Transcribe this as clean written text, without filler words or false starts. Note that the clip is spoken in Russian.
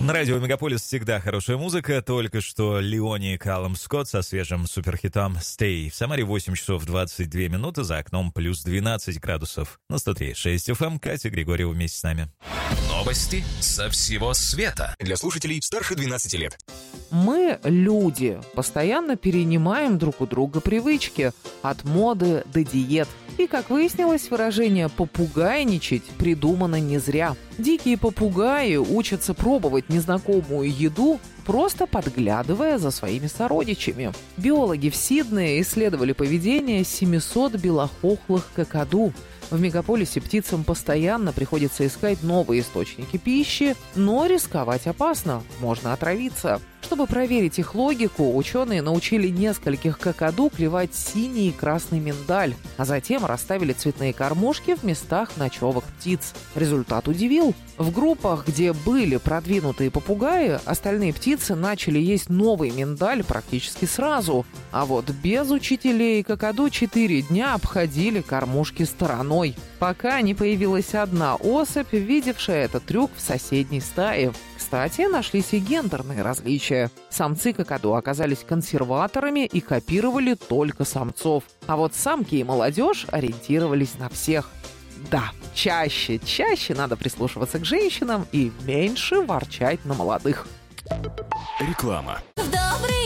На радио «Мегаполис» всегда хорошая музыка. Только что Леони и Калум Скотт со свежим суперхитом «Stay». В Самаре 8 часов 22 минуты, за окном плюс 12 градусов. На 103.6 FM Катя Григорьева вместе с нами. Новости со всего света. Для слушателей старше 12 лет. Мы, люди, постоянно перенимаем друг у друга привычки, от моды до диет. И, как выяснилось, выражение «попугайничать» придумано не зря. Дикие попугаи учатся пробовать незнакомую еду, просто подглядывая за своими сородичами. Биологи в Сиднее исследовали поведение 700 белохохлых какаду. В мегаполисе птицам постоянно приходится искать новые источники пищи, но рисковать опасно, можно отравиться. Чтобы проверить их логику, ученые научили нескольких какаду клевать синий и красный миндаль, а затем расставили цветные кормушки в местах ночевок птиц. Результат удивил. В группах, где были продвинутые попугаи, остальные птицы начали есть новый миндаль практически сразу. А вот без учителей какаду 4 дня обходили кормушки стороной, пока не появилась одна особь, видевшая этот трюк в соседней стае. Кстати, нашлись и гендерные различия. Самцы какаду оказались консерваторами и копировали только самцов. А вот самки и молодежь ориентировались на всех. Да, чаще надо прислушиваться к женщинам и меньше ворчать на молодых. Реклама. В добрый